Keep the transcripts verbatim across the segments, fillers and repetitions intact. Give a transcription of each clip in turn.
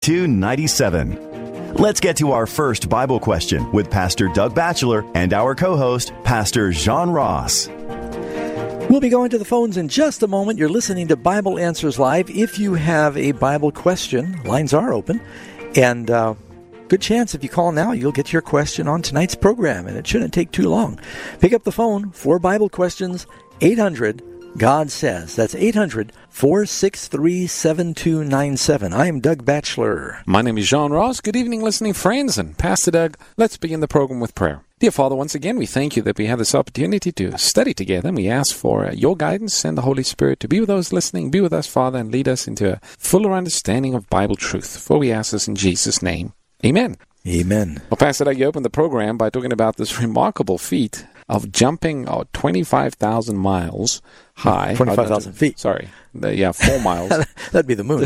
two nine seven. Let's get to our first Bible question with Pastor Doug Batchelor and our co-host, Pastor John Ross. We'll be going to the phones in just a moment. You're listening to Bible Answers Live. If you have a Bible question, lines are open. And uh, good chance if you call now, you'll get your question on tonight's program. And it shouldn't take too long. Pick up the phone for Bible questions, eight hundred God Says. That's eight hundred, four six three, seven two nine seven. I am Doug Batchelor. My name is John Ross. Good evening, listening friends. And Pastor Doug, let's begin the program with prayer. Dear Father, once again, we thank you that we have this opportunity to study together. And we ask for your guidance and the Holy Spirit to be with those listening, be with us, Father, and lead us into a fuller understanding of Bible truth. For we ask this in Jesus' name. Amen. Amen. Well, Pastor Doug, you opened the program by talking about this remarkable feat of jumping oh, twenty-five thousand miles high. twenty-five thousand feet. Sorry. The, yeah, four miles. That'd be the moon.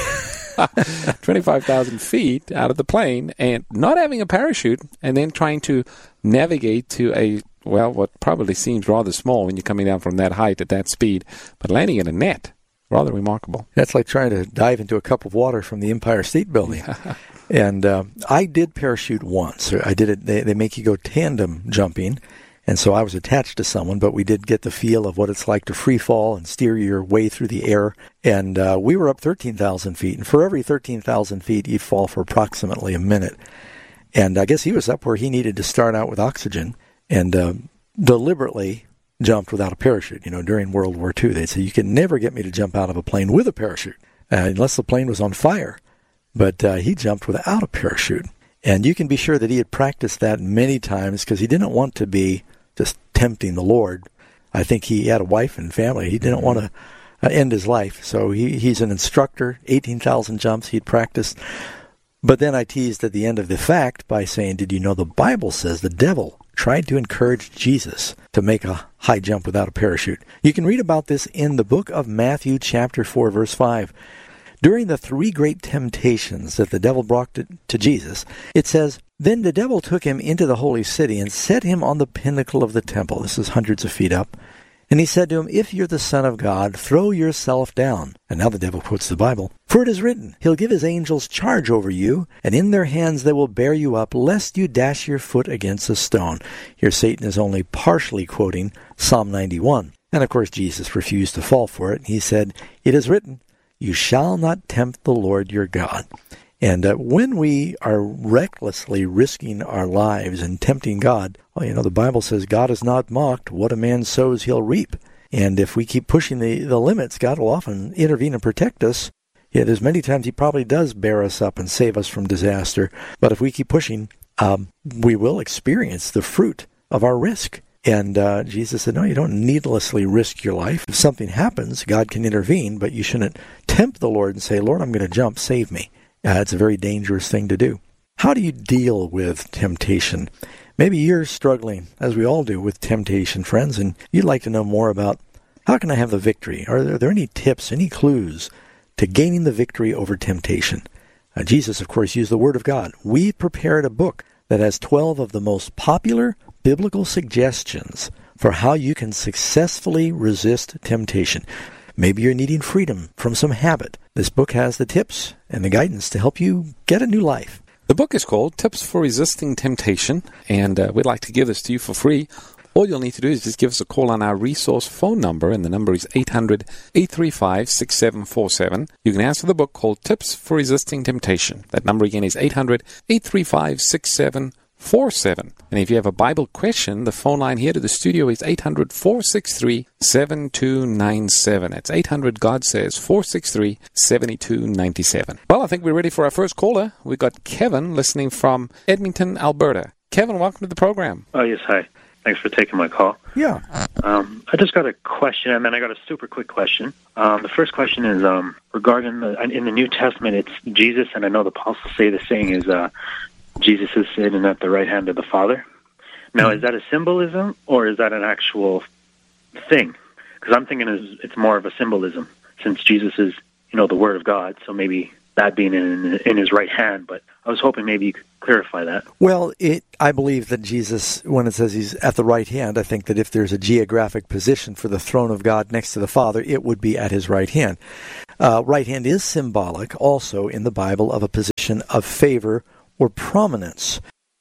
twenty-five thousand feet out of the plane and not having a parachute, and then trying to navigate to a, well, what probably seems rather small when you're coming down from that height at that speed, but landing in a net. Rather remarkable. That's like trying to dive into a cup of water from the Empire State Building. And uh, I did parachute once. I did it. They, they make you go tandem jumping. And so I was attached to someone, but we did get the feel of what it's like to free fall and steer your way through the air. And uh, we were up thirteen thousand feet. And for every thirteen thousand feet, you fall for approximately a minute. And I guess he was up where he needed to start out with oxygen and uh, deliberately jumped without a parachute. You know, during World War Two, they'd say, you can never get me to jump out of a plane with a parachute, uh, unless the plane was on fire. But uh, he jumped without a parachute. And you can be sure that he had practiced that many times because he didn't want to be just tempting the Lord. I think he had a wife and family. He didn't want to uh, end his life. So he, he's an instructor, eighteen thousand jumps he'd practiced. But then I teased at the end of the fact by saying, did you know the Bible says the devil tried to encourage Jesus to make a high jump without a parachute? You can read about this in the book of Matthew, chapter four, verse five. During the three great temptations that the devil brought to, to Jesus, it says, then the devil took him into the holy city and set him on the pinnacle of the temple. This is hundreds of feet up. And he said to him, if you're the Son of God, throw yourself down. And now the devil quotes the Bible. For it is written, he'll give his angels charge over you, and in their hands they will bear you up, lest you dash your foot against a stone. Here Satan is only partially quoting Psalm ninety-one. And of course Jesus refused to fall for it. He said, it is written, you shall not tempt the Lord your God. And uh, when we are recklessly risking our lives and tempting God, well, you know, the Bible says God is not mocked. What a man sows, he'll reap. And if we keep pushing the, the limits, God will often intervene and protect us. Yeah, there's many times he probably does bear us up and save us from disaster. But if we keep pushing, um, we will experience the fruit of our risk. And uh, Jesus said, no, you don't needlessly risk your life. If something happens, God can intervene, but you shouldn't tempt the Lord and say, Lord, I'm going to jump, save me. Uh, it's a very dangerous thing to do. How do you deal with temptation? Maybe you're struggling, as we all do, with temptation, friends, and you'd like to know more about how can I have the victory? Are there, are there any tips, any clues to gaining the victory over temptation? Uh, Jesus, of course, used the Word of God. We prepared a book that has twelve of the most popular biblical suggestions for how you can successfully resist temptation. Maybe you're needing freedom from some habit. This book has the tips and the guidance to help you get a new life. The book is called Tips for Resisting Temptation, and uh, we'd like to give this to you for free. All you'll need to do is just give us a call on our resource phone number, and the number is eight hundred, eight three five, six seven four seven. You can ask for the book called Tips for Resisting Temptation. That number again is eight hundred, eight three five, six seven four seven. And if you have a Bible question, the phone line here to the studio is eight hundred, four six three, seven two nine seven. It's eight hundred, God Says, four six three, seven two nine seven. Well, I think we're ready for our first caller. We've got Kevin listening from Edmonton, Alberta. Kevin, welcome to the program. Oh, yes, hi. Thanks for taking my call. Yeah. Um, I just got a question, and then I got a super quick question. Um, the first question is um, regarding the, in the New Testament, it's Jesus, and I know the apostles say the saying is uh, Jesus is sitting at the right hand of the Father. Now, mm-hmm. is that a symbolism, or is that an actual thing? Because I'm thinking it's, it's more of a symbolism, since Jesus is, you know, the Word of God, so maybe that being in, in his right hand, but I was hoping maybe you could clarify that. Well, it, I believe that Jesus, when it says he's at the right hand, I think that if there's a geographic position for the throne of God next to the Father, it would be at his right hand. Uh, right hand is symbolic also in the Bible of a position position of favor or prominence.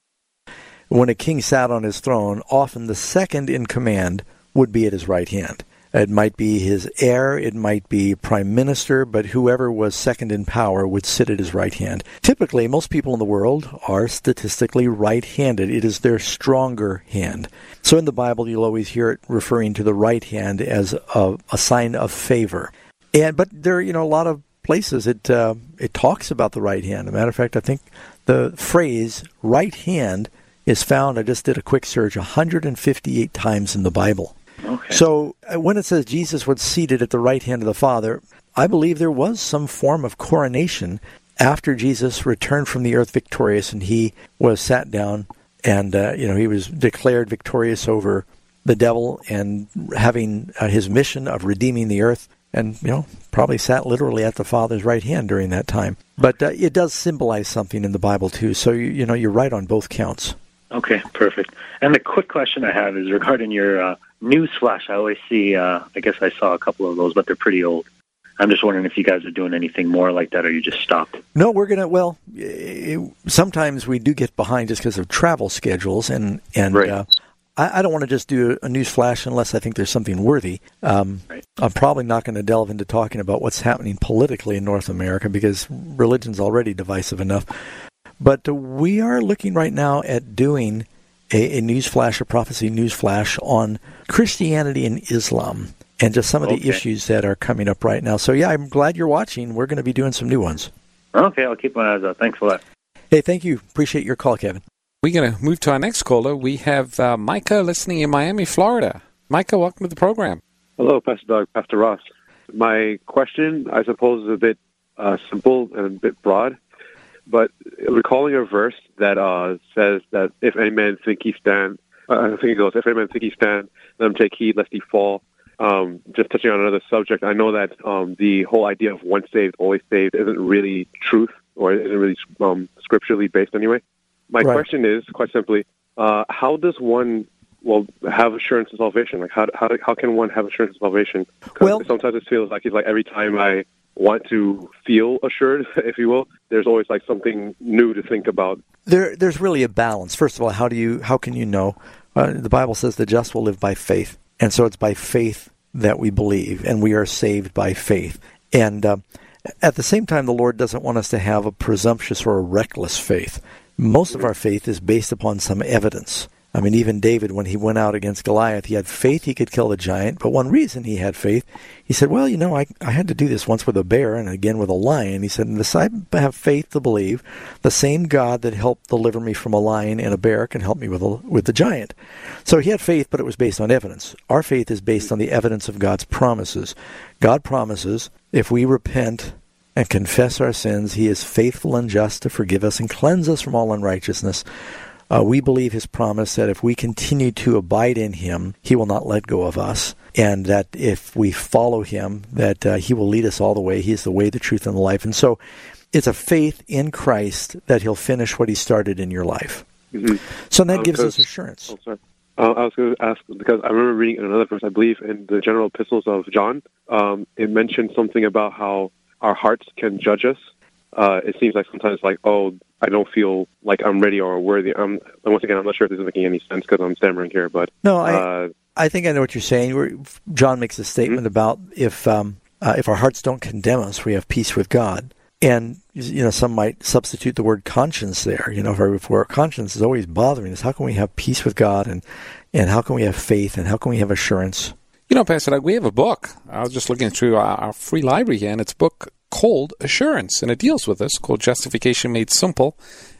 When a king sat on his throne, often the second in command would be at his right hand. It might be his heir, it might be prime minister, but whoever was second in power would sit at his right hand. Typically, most people in the world are statistically right-handed. It is their stronger hand. So in the Bible, you'll always hear it referring to the right hand as a, a sign of favor. And but there are, you know, a lot of places it uh, it talks about the right hand. As a matter of fact, I think the phrase right hand is found, I just did a quick search, one hundred fifty-eight times in the Bible. Okay. So uh, when it says Jesus was seated at the right hand of the Father, I believe there was some form of coronation after Jesus returned from the earth victorious, and he was sat down, and uh, you know he was declared victorious over the devil and having uh, his mission of redeeming the earth, and you know probably sat literally at the Father's right hand during that time. But uh, it does symbolize something in the Bible too. So you, you know you're right on both counts. Okay, perfect. And the quick question I have is regarding your uh, news flash. I always see, uh, I guess I saw a couple of those, but they're pretty old. I'm just wondering if you guys are doing anything more like that, or you just stopped. No, we're going to, well, it, sometimes we do get behind just because of travel schedules, and, and right. uh, I, I don't want to just do a news flash unless I think there's something worthy. Um, right. I'm probably not going to delve into talking about what's happening politically in North America because religion's already divisive enough. But uh, we are looking right now at doing a, a news flash, a prophecy news flash on Christianity and Islam and just some of the okay. issues that are coming up right now. So, yeah, I'm glad you're watching. We're going to be doing some new ones. Okay, I'll keep my eyes out. Thanks a lot. Hey, thank you. Appreciate your call, Kevin. We're going to move to our next caller. We have uh, Micah listening in Miami, Florida. Micah, welcome to the program. Hello, Pastor Doug, Pastor Ross. My question, I suppose, is a bit uh, simple and a bit broad. But recalling a verse that uh, says that if any man think he stand, uh, I think it goes, if any man think he stand, let him take heed lest he fall. Um, just touching on another subject, I know that um, the whole idea of once saved, always saved isn't really truth, or isn't really um, scripturally based anyway. My right. question is, quite simply, uh, how does one, well, have assurance of salvation? Like, how how how can one have assurance of salvation? 'Cause well, sometimes it feels like it's like every time I want to feel assured, if you will, there's always like something new to think about. There, there's really a balance. First of all, how do you, how can you know? Uh, the Bible says the just will live by faith, and so it's by faith that we believe, and we are saved by faith. And uh, at the same time, the Lord doesn't want us to have a presumptuous or a reckless faith. Most of our faith is based upon some evidence. I mean, even David, when he went out against Goliath, he had faith he could kill the giant. But one reason he had faith, he said, well, you know, I, I had to do this once with a bear and again with a lion. He said, unless I have faith to believe the same God that helped deliver me from a lion and a bear can help me with a, with the giant. So he had faith, but it was based on evidence. Our faith is based on the evidence of God's promises. God promises if we repent and confess our sins, he is faithful and just to forgive us and cleanse us from all unrighteousness. Uh, we believe his promise that if we continue to abide in him, he will not let go of us, and that if we follow him, that uh, he will lead us all the way. He is the way, the truth, and the life. And so it's a faith in Christ that he'll finish what he started in your life. Mm-hmm. So that uh, gives because, us assurance. Oh, sorry. Uh, I was going to ask, because I remember reading in another verse, I believe, in the general epistles of John, um, it mentioned something about how our hearts can judge us. Uh, it seems like sometimes like, oh, I don't feel like I'm ready or worthy. Um, and once again, I'm not sure if this is making any sense because I'm stammering here. But no, I uh, I think I know what you're saying. We're, John makes a statement mm-hmm. about if um, uh, if our hearts don't condemn us, we have peace with God. And you know, some might substitute the word conscience there. You know, if our, if our conscience is always bothering us, how can we have peace with God, and and how can we have faith, and how can we have assurance? You know, Pastor Doug, we have a book. I was just looking through our, our free library here, and it's a book called Assurance, and it deals with this, called Justification Made Simple.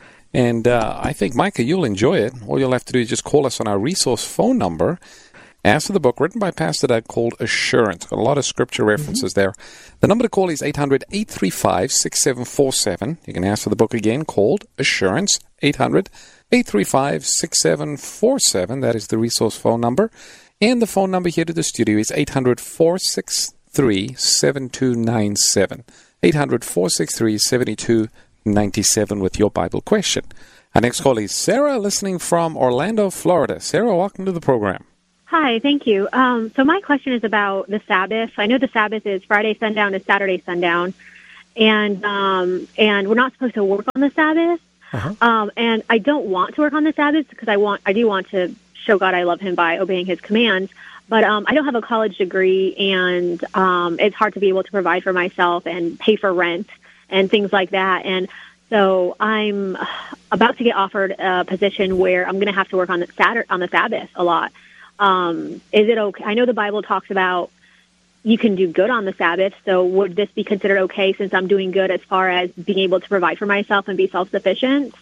And uh, I think, Micah, you'll enjoy it. All you'll have to do is just call us on our resource phone number. Ask for the book written by Pastor Doug called Assurance. Got a lot of scripture references mm-hmm. there. The number to call is eight hundred, eight three five, six seven four seven. You can ask for the book again, called Assurance, eight hundred, eight three five, six seven four seven. That is the resource phone number. And the phone number here to the studio is eight hundred, four six three, seven two nine seven. eight hundred, four six three, seven two nine seven with your Bible question. Our next call is Sarah, listening from Orlando, Florida. Sarah, welcome to the program. Hi, thank you. Um, so my question is about the Sabbath. I know the Sabbath is Friday sundown to Saturday sundown, and um, and we're not supposed to work on the Sabbath. Uh-huh. Um, and I don't want to work on the Sabbath because I want I do want to show God I love Him by obeying His commands. But um, I don't have a college degree, and um, it's hard to be able to provide for myself and pay for rent and things like that. And so I'm about to get offered a position where I'm going to have to work on the Saturday, on the Sabbath a lot. Um, is it okay? I know the Bible talks about you can do good on the Sabbath, so would this be considered okay since I'm doing good as far as being able to provide for myself and be self-sufficient?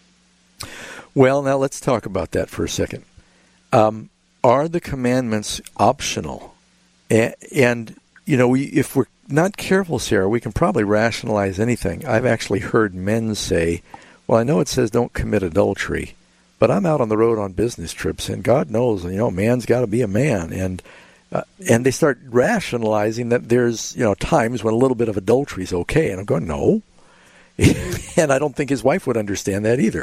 Well, now let's talk about that for a second. Um, are the commandments optional? And, and you know, we, if we're not careful, Sarah, we can probably rationalize anything. I've actually heard men say, well, I know it says don't commit adultery, but I'm out on the road on business trips, and God knows, you know, a man's got to be a man. And uh, and they start rationalizing that there's, you know, times when a little bit of adultery is okay. And I'm going, no. And I don't think his wife would understand that either.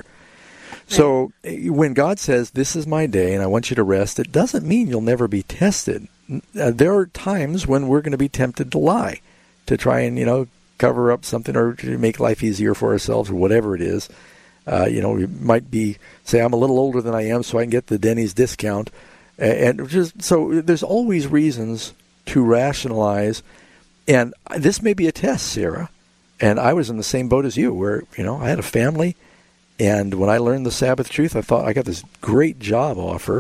So when God says, this is my day and I want you to rest, it doesn't mean you'll never be tested. Uh, there are times when we're going to be tempted to lie, to try and, you know, cover up something or to make life easier for ourselves or whatever it is. Uh, you know, we might be, say, I'm a little older than I am so I can get the Denny's discount. And just so there's always reasons to rationalize. And this may be a test, Sarah. And I was in the same boat as you where, you know, I had a family. And when I learned the Sabbath truth, I thought I got this great job offer.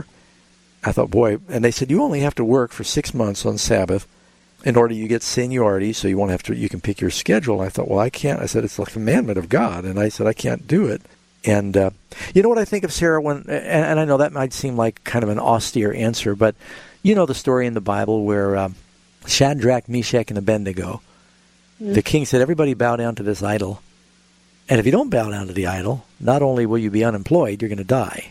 I thought, boy, and they said you only have to work for six months on Sabbath in order you get seniority, so you won't have to. You can pick your schedule. And I thought, well, I can't. I said it's the commandment of God, and I said I can't do it. And uh, you know what I think of, Sarah? When and, and I know that might seem like kind of an austere answer, but you know the story in the Bible where um, Shadrach, Meshach, and Abednego, mm-hmm. the king said, everybody bow down to this idol. And if you don't bow down to the idol, not only will you be unemployed, you're going to die.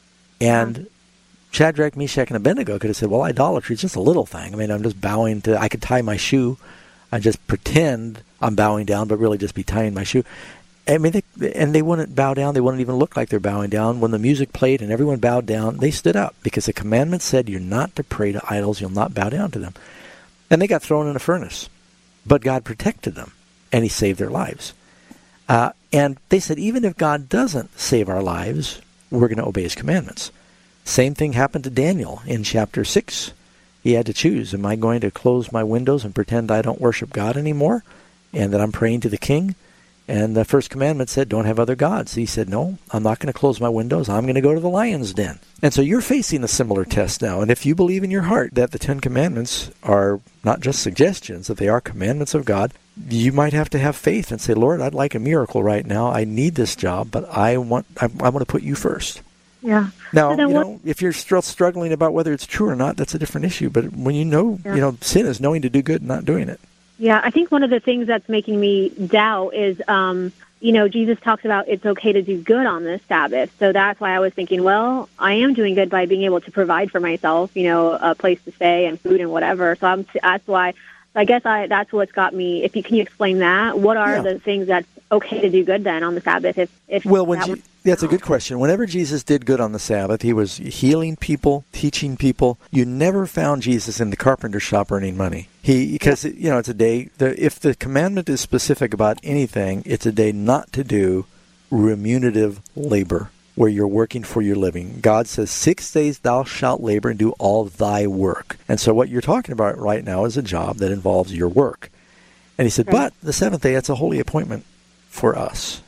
And yeah. Shadrach, Meshach, and Abednego could have said, well, idolatry is just a little thing. I mean, I'm just bowing to, I could tie my shoe. I just pretend I'm bowing down, but really just be tying my shoe. I mean, they, and they wouldn't bow down. They wouldn't even look like they're bowing down. When the music played and everyone bowed down, they stood up because the commandment said you're not to pray to idols. You'll not bow down to them. And they got thrown in a furnace. But God protected them, and He saved their lives. Uh, and they said, even if God doesn't save our lives, we're going to obey His commandments. Same thing happened to Daniel in chapter six. He had to choose, am I going to close my windows and pretend I don't worship God anymore and that I'm praying to the king? And the first commandment said, don't have other gods. He said, no, I'm not going to close my windows. I'm going to go to the lion's den. And so you're facing a similar test now. And if you believe in your heart that the Ten Commandments are not just suggestions, that they are commandments of God, you might have to have faith and say, Lord, I'd like a miracle right now. I need this job, but I want I, I want to put you first. Yeah. Now, so you what, know, if you're still struggling about whether it's true or not, that's a different issue. But when you know, yeah. you know, sin is knowing to do good and not doing it. Yeah, I think one of the things that's making me doubt is, um, you know, Jesus talks about it's okay to do good on this Sabbath. So that's why I was thinking, well, I am doing good by being able to provide for myself, you know, a place to stay and food and whatever. So I'm, that's why, I guess I that's what's got me. If you can you explain that? What are yeah. the things that's okay to do good then on the Sabbath? If, if well, when that Je- was- that's a good question. Whenever Jesus did good on the Sabbath, He was healing people, teaching people. You never found Jesus in the carpenter shop earning money. He because yeah. you know it's a day. The, if the commandment is specific about anything, it's a day not to do remunerative labor, where you're working for your living. God says, six days thou shalt labor and do all thy work. And so what you're talking about right now is a job that involves your work. And He said, right. but the seventh day, that's a holy appointment for us.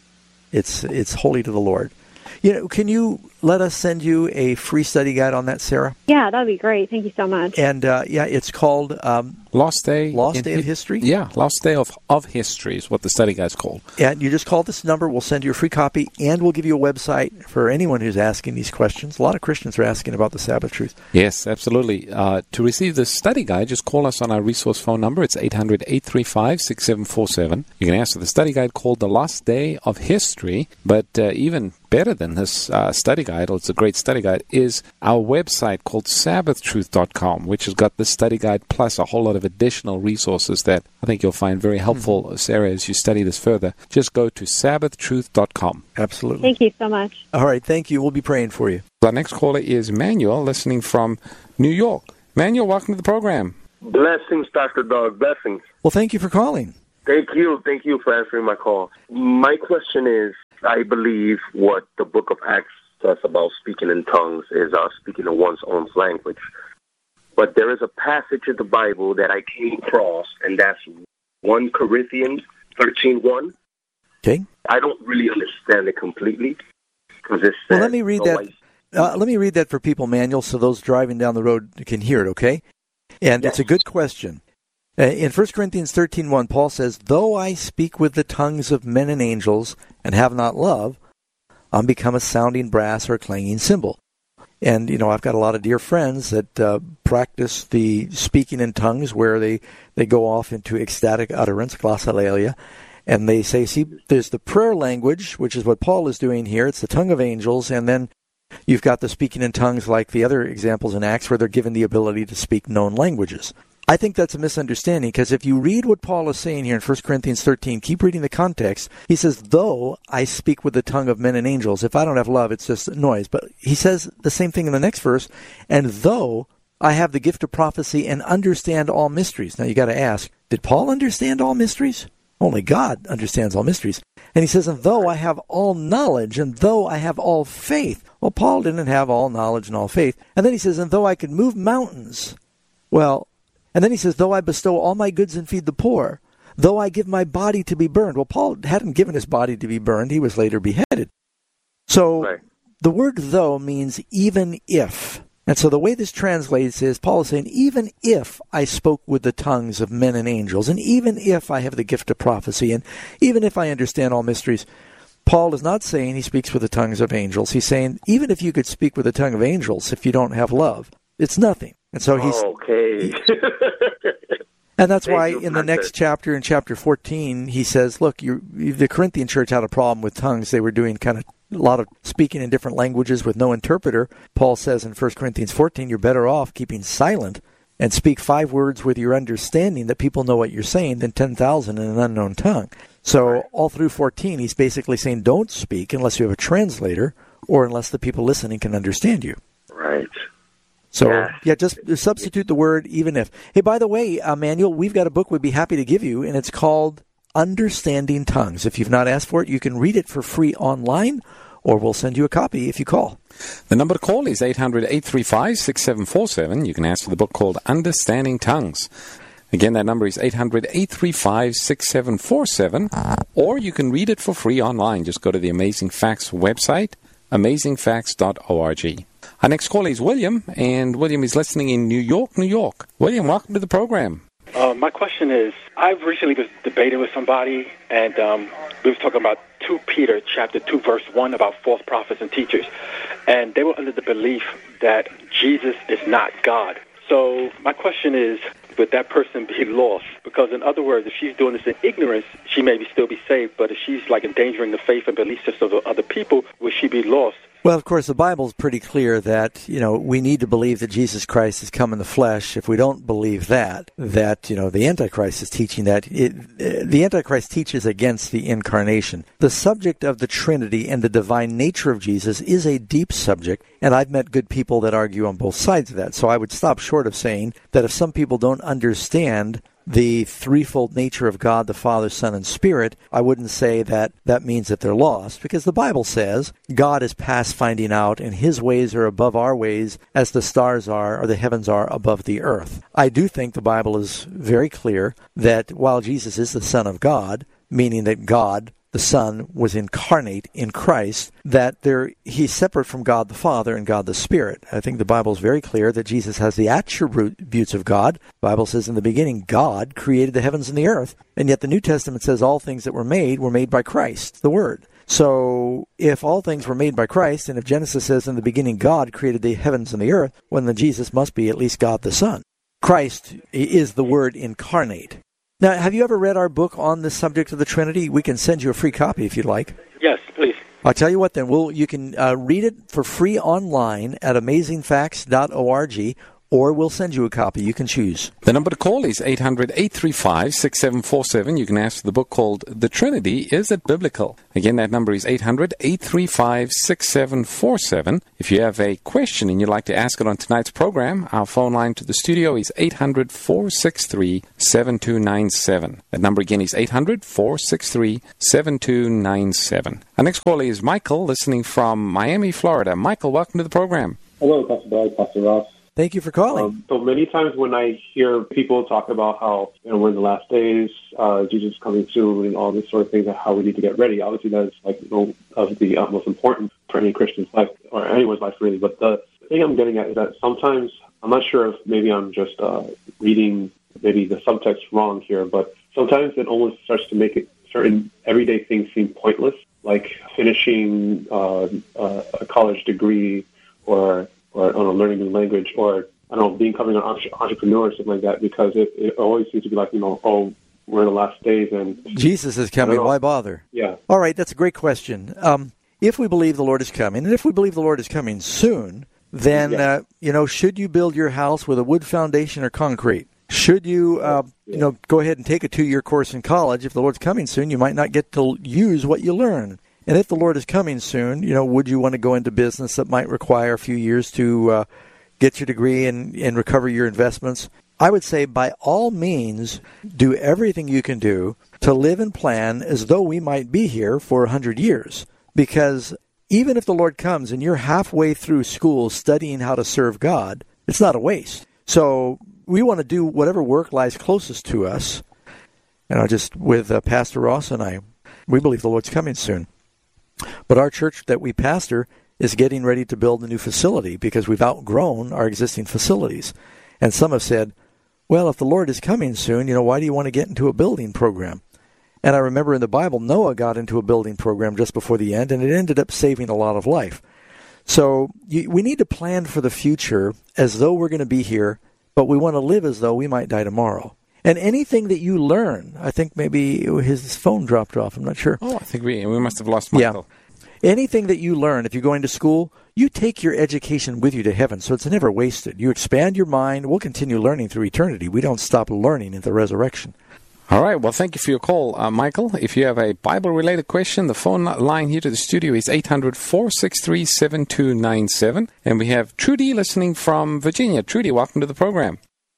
It's it's holy to the Lord. You know, can you let us send you a free study guide on that, Sarah? Yeah, that would be great. Thank you so much. And, uh, yeah, it's called... Um, Lost Day. Lost Day of History? Yeah, Lost Day of, of History is what the study guide's called. And you just call this number. We'll send you a free copy, and we'll give you a website for anyone who's asking these questions. A lot of Christians are asking about the Sabbath truth. Yes, absolutely. Uh, to receive the study guide, just call us on our resource phone number. It's eight hundred, eight three five, six seven four seven. You can ask for the study guide called The Lost Day of History, but uh, even better than this uh, study guide, or it's a great study guide, is our website called sabbath truth dot com, which has got the study guide plus a whole lot of additional resources that I think you'll find very helpful, mm-hmm. Sarah, as you study this further. Just go to sabbath truth dot com. Absolutely. Thank you so much. All right, thank you. We'll be praying for you. Our next caller is Manuel, listening from New York. Manuel, welcome to the program. Blessings, Doctor Doug. Blessings. Well, thank you for calling. Thank you. Thank you for answering my call. My question is, I believe what the book of Acts says about speaking in tongues is uh, speaking in one's own language. But there is a passage in the Bible that I came across, and that's First Corinthians thirteen one. Okay. I don't really understand it completely. Because it says, well, let me read oh, that. Uh, let me read that for people, Manuel, so those driving down the road can hear it, okay? And yes. It's a good question. Uh, in First Corinthians thirteen one, Paul says, though I speak with the tongues of men and angels and have not love, I'm become a sounding brass or a clanging cymbal. And, you know, I've got a lot of dear friends that uh, practice the speaking in tongues where they, they go off into ecstatic utterance, glossolalia, and they say, see, there's the prayer language, which is what Paul is doing here. It's the tongue of angels, and then you've got the speaking in tongues like the other examples in Acts where they're given the ability to speak known languages. I think that's a misunderstanding, because if you read what Paul is saying here in First Corinthians thirteen, keep reading the context. He says, though I speak with the tongue of men and angels, if I don't have love, it's just noise. But he says the same thing in the next verse, and though I have the gift of prophecy and understand all mysteries. Now you got to ask, did Paul understand all mysteries? Only God understands all mysteries. And he says, and though I have all knowledge, and though I have all faith. Well, Paul didn't have all knowledge and all faith. And then he says, and though I can move mountains. Well, and then he says, though I bestow all my goods and feed the poor, though I give my body to be burned. Well, Paul hadn't given his body to be burned. He was later beheaded. So right. The word though means even if. And so the way this translates is Paul is saying, even if I spoke with the tongues of men and angels, and even if I have the gift of prophecy, and even if I understand all mysteries, Paul is not saying he speaks with the tongues of angels. He's saying, even if you could speak with the tongue of angels, if you don't have love, it's nothing. And so he's okay. He, and that's why in the next chapter, in chapter fourteen, he says, look, you, the Corinthian church had a problem with tongues. They were doing kind of a lot of speaking in different languages with no interpreter. Paul says in First Corinthians fourteen, you're better off keeping silent and speak five words with your understanding that people know what you're saying than ten thousand in an unknown tongue. So right. all through fourteen, he's basically saying don't speak unless you have a translator or unless the people listening can understand you. Right. So, yeah, yeah just substitute the word even if. Hey, by the way, uh, Manuel, we've got a book we'd be happy to give you, and it's called Understanding Tongues. If you've not asked for it, you can read it for free online, or we'll send you a copy if you call. The number to call is eight hundred, eight three five, six seven four seven. You can ask for the book called Understanding Tongues. Again, that number is eight hundred, eight three five, six seven four seven, or you can read it for free online. Just go to the Amazing Facts website, amazing facts dot org. Our next caller is William, and William is listening in New York, New York. William, welcome to the program. Uh, my question is, I've recently was debating with somebody, and um, we were talking about Second Peter chapter two, verse one, about false prophets and teachers. And they were under the belief that Jesus is not God. So my question is, would that person be lost? Because in other words, if she's doing this in ignorance, she may be still be saved. But if she's like endangering the faith and belief system of other people, would she be lost? Well, of course, the Bible is pretty clear that, you know, we need to believe that Jesus Christ has come in the flesh. If we don't believe that, that, you know, the Antichrist is teaching that. It, the Antichrist teaches against the incarnation. The subject of the Trinity and the divine nature of Jesus is a deep subject, and I've met good people that argue on both sides of that. So I would stop short of saying that if some people don't understand the threefold nature of God, the Father, Son, and Spirit, I wouldn't say that that means that they're lost, because the Bible says God is past finding out, and His ways are above our ways, as the stars are, or the heavens are above the earth. I do think the Bible is very clear that while Jesus is the Son of God, meaning that God, the Son, was incarnate in Christ, that there He's separate from God the Father and God the Spirit. I think the Bible is very clear that Jesus has the attributes of God. The Bible says in the beginning, God created the heavens and the earth, and yet the New Testament says all things that were made were made by Christ, the Word. So if all things were made by Christ, and if Genesis says in the beginning God created the heavens and the earth, well, then Jesus must be at least God the Son. Christ is the Word incarnate. Now, have you ever read our book on the subject of the Trinity? We can send you a free copy if you'd like. Yes, please. I'll tell you what then. We'll, you can uh, read it for free online at amazing facts dot org, or we'll send you a copy. You can choose. The number to call is eight hundred, eight three five, six seven four seven. You can ask for the book called The Trinity, Is It Biblical? Again, that number is eight hundred, eight three five, six seven four seven. If you have a question and you'd like to ask it on tonight's program, our phone line to the studio is eight hundred, four six three, seven two nine seven. That number again is eight hundred, four six three, seven two nine seven. Our next caller is Michael, listening from Miami, Florida. Michael, welcome to the program. Hello, Pastor Doug, Pastor Ross. Thank you for calling. Um, so many times when I hear people talk about how, you know, we're in the last days, uh, Jesus is coming soon, and all this sort of things, and how we need to get ready. Obviously, that is like you know, of the utmost importance for any Christian's life, or anyone's life really. But the thing I'm getting at is that sometimes, I'm not sure if maybe I'm just uh, reading maybe the subtext wrong here, but sometimes it almost starts to make it certain everyday things seem pointless, like finishing uh, uh, a college degree, or or I don't know, learning a new language, or I don't know, becoming an entrepreneur or something like that, because it, it always seems to be like, you know, oh, we're in the last days and Jesus is coming. Why bother? Yeah. All right, that's a great question. Um, if we believe the Lord is coming, and if we believe the Lord is coming soon, then yeah. uh, you know, should you build your house with a wood foundation or concrete? Should you, uh, yeah. you know, go ahead and take a two-year course in college? If the Lord's coming soon, you might not get to use what you learn. And if the Lord is coming soon, you know, would you want to go into business that might require a few years to uh, get your degree and, and recover your investments? I would say by all means, do everything you can do to live and plan as though we might be here for a hundred years. Because even if the Lord comes and you're halfway through school studying how to serve God, it's not a waste. So we want to do whatever work lies closest to us. And I just, with uh, Pastor Ross and I, we believe the Lord's coming soon. But our church that we pastor is getting ready to build a new facility because we've outgrown our existing facilities. And some have said, well, if the Lord is coming soon, you know, why do you want to get into a building program? And I remember in the Bible, Noah got into a building program just before the end, and it ended up saving a lot of life. So you, we need to plan for the future as though we're going to be here, but we want to live as though we might die tomorrow. And anything that you learn, I think maybe his phone dropped off. I'm not sure. Oh, I think we we must have lost Michael. Yeah. Anything that you learn, if you're going to school, you take your education with you to heaven, so it's never wasted. You expand your mind. We'll continue learning through eternity. We don't stop learning at the resurrection. All right. Well, thank you for your call, uh, Michael. If you have a Bible-related question, the phone line here to the studio is eight hundred, four six three, seven two nine seven. And we have Trudy listening from Virginia. Trudy, welcome to the program.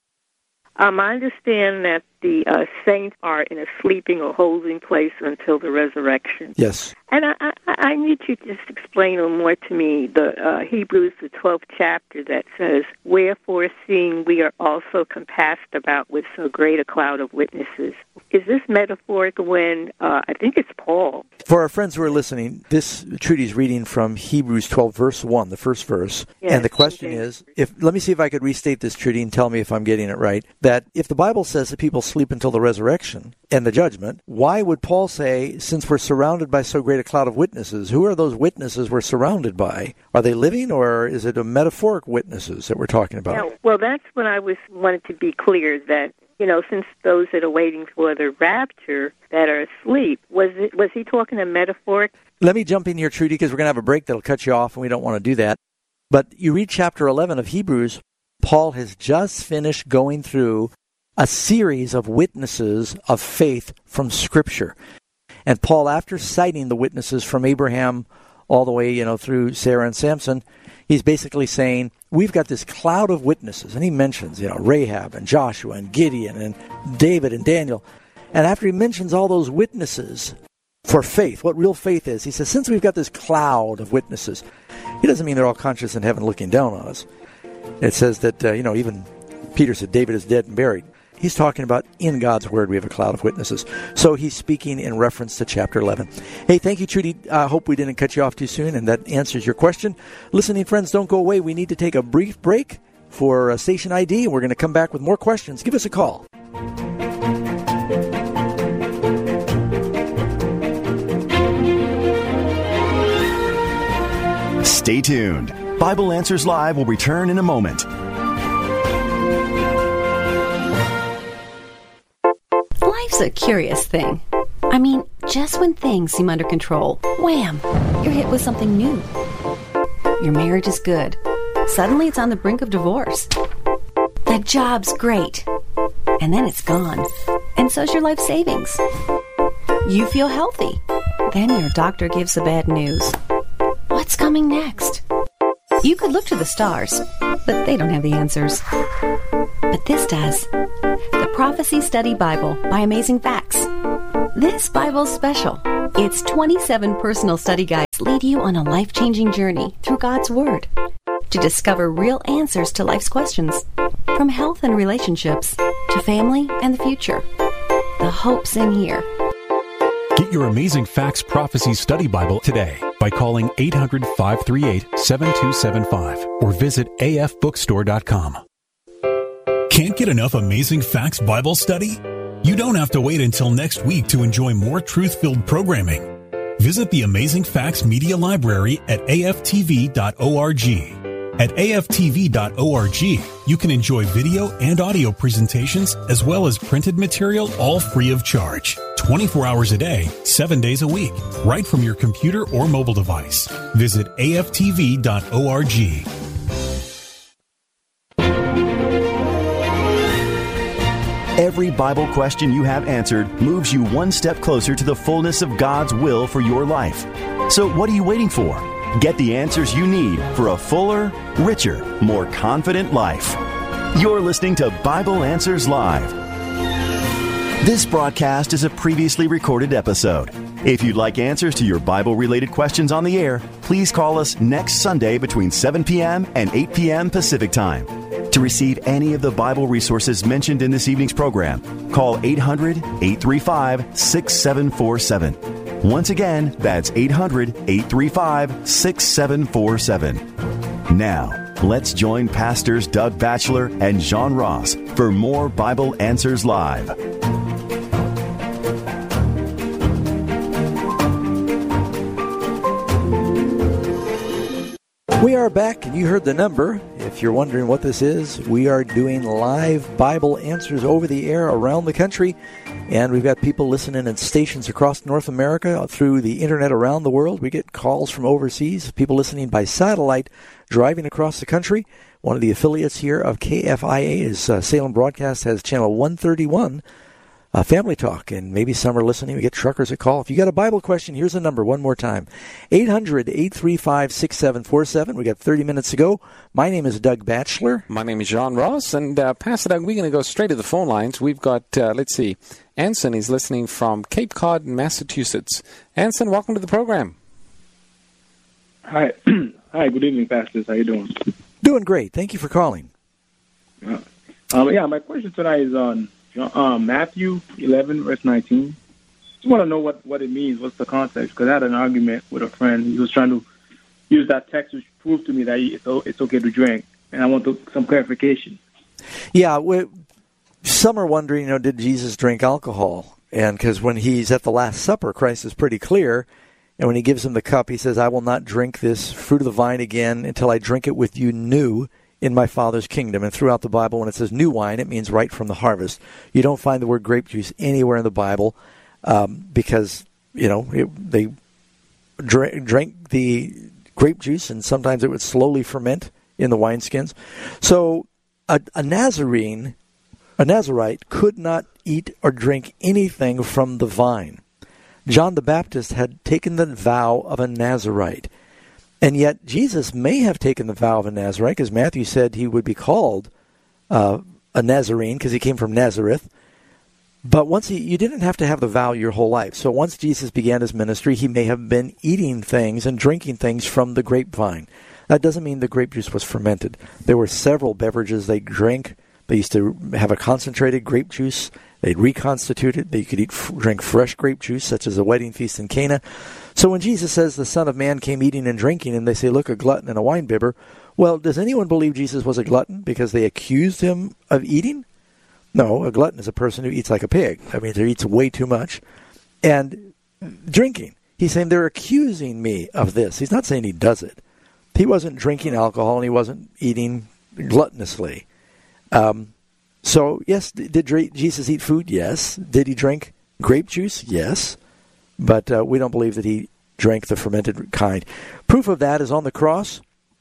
Um, I understand that the uh, saints are in a sleeping or holding place until the resurrection. Yes. And I, I, I need you to just explain a little more to me the uh, Hebrews, the twelfth chapter that says, wherefore, seeing we are also compassed about with so great a cloud of witnesses. Is this metaphoric when, uh, I think it's Paul. For our friends who are listening, this Trudy's reading from Hebrews twelve, verse one, the first verse. Yes, and the question okay. is, if let me see if I could restate this, Trudy, and tell me if I'm getting it right, that if the Bible says that people sleep until the resurrection and the judgment, why would Paul say, since we're surrounded by so great a cloud of witnesses, who are those witnesses we're surrounded by? Are they living, or is it a metaphoric witnesses that we're talking about? Yeah, well, that's what I was wanted to be clear, that, you know, since those that are waiting for the rapture that are asleep, was it, was he talking a metaphoric? Let me jump in here, Trudy, because we're going to have a break that'll cut you off, and we don't want to do that. But you read chapter eleven of Hebrews, Paul has just finished going through a series of witnesses of faith from Scripture. And Paul, after citing the witnesses from Abraham all the way, you know, through Sarah and Samson, he's basically saying, we've got this cloud of witnesses. And he mentions, you know, Rahab and Joshua and Gideon and David and Daniel. And after he mentions all those witnesses for faith, what real faith is, he says, since we've got this cloud of witnesses, he doesn't mean they're all conscious in heaven looking down on us. It says that, uh, you know, even Peter said David is dead and buried. He's talking about in God's Word we have a cloud of witnesses. So he's speaking in reference to chapter eleven. Hey, thank you, Trudy. I uh, hope we didn't cut you off too soon, and that answers your question. Listening friends, don't go away. We need to take a brief break for uh, station I D, and we're going to come back with more questions. Give us a call. Stay tuned. Bible Answers Live will return in a moment. Life's a curious thing. I mean, just when things seem under control, wham, you're hit with something new. Your marriage is good. Suddenly it's on the brink of divorce. That job's great. And then it's gone. And so's your life savings. You feel healthy. Then your doctor gives the bad news. What's coming next? You could look to the stars, but they don't have the answers. But this does. The Prophecy Study Bible by Amazing Facts. This Bible's special. Its twenty-seven personal study guides lead you on a life-changing journey through God's Word to discover real answers to life's questions, from health and relationships to family and the future. The hope's in here. Get your Amazing Facts Prophecy Study Bible today by calling eight hundred, five three eight, seven two seven five or visit a f bookstore dot com. Can't get enough Amazing Facts Bible study? You don't have to wait until next week to enjoy more truth-filled programming. Visit the Amazing Facts Media Library at a f t v dot org. At a f t v dot org, you can enjoy video and audio presentations as well as printed material, all free of charge. twenty-four hours a day, seven days a week, right from your computer or mobile device. Visit a f t v dot org. Every Bible question you have answered moves you one step closer to the fullness of God's will for your life. So what are you waiting for? Get the answers you need for a fuller, richer, more confident life. You're listening to Bible Answers Live. This broadcast is a previously recorded episode. If you'd like answers to your Bible-related questions on the air, please call us next Sunday between seven p.m. and eight p.m. Pacific Time. To receive any of the Bible resources mentioned in this evening's program, call eight hundred, eight three five, six seven four seven. Once again, that's eight hundred, eight three five, six seven four seven. Now, let's join Pastors Doug Batchelor and John Ross for more Bible Answers Live. We are back, and you heard the number. If you're wondering what this is, we are doing live Bible answers over the air around the country, and we've got people listening at stations across North America, through the internet around the world. We get calls from overseas, people listening by satellite, driving across the country. One of the affiliates here of K F I A is uh, Salem Broadcast, has channel one thirty-one, uh, Family Talk, and maybe some are listening. We get truckers that call. If you got a Bible question, here's the number one more time, eight hundred, eight three five, six seven four seven. We got thirty minutes to go. My name is Doug Batchelor. My name is John Ross, and uh, Pastor Doug, we're going to go straight to the phone lines. We've got, uh, let's see, Anson is listening from Cape Cod, Massachusetts. Anson, welcome to the program. Hi. Hi, good evening, pastors. How you doing? Doing great. Thank you for calling. Uh, um, yeah, my question tonight is on um, Matthew eleven, verse nineteen. Just want to know what, what it means. What's the context? Because I had an argument with a friend. He was trying to use that text to prove to me that it's, it's okay to drink, and I want to, some clarification. Yeah, we, some are wondering, you know, did Jesus drink alcohol? And because when he's at the Last Supper, Christ is pretty clear. And when he gives him the cup, he says, I will not drink this fruit of the vine again until I drink it with you new in my Father's kingdom. And throughout the Bible, when it says new wine, it means right from the harvest. You don't find the word grape juice anywhere in the Bible um, because, you know, it, they drank, drank the grape juice, and sometimes it would slowly ferment in the wineskins. So a, a Nazarene, a Nazarite, could not eat or drink anything from the vine. John the Baptist had taken the vow of a Nazarite. And yet Jesus may have taken the vow of a Nazarite, because Matthew said he would be called uh, a Nazarene because he came from Nazareth. But once he, you didn't have to have the vow your whole life. So once Jesus began his ministry, he may have been eating things and drinking things from the grapevine. That doesn't mean the grape juice was fermented. There were several beverages they drank. They used to have a concentrated grape juice. They'd reconstitute it. They could eat, drink fresh grape juice, such as a wedding feast in Cana. So when Jesus says the Son of Man came eating and drinking, and they say, look, a glutton and a winebibber, well, does anyone believe Jesus was a glutton because they accused him of eating? No, a glutton is a person who eats like a pig. I mean, he eats way too much. And drinking, he's saying they're accusing me of this. He's not saying he does it. He wasn't drinking alcohol, and he wasn't eating gluttonously. Um, so, yes, did Jesus eat food? Yes. Did he drink grape juice? Yes. But uh, we don't believe that he drank the fermented kind. Proof of that is on the cross.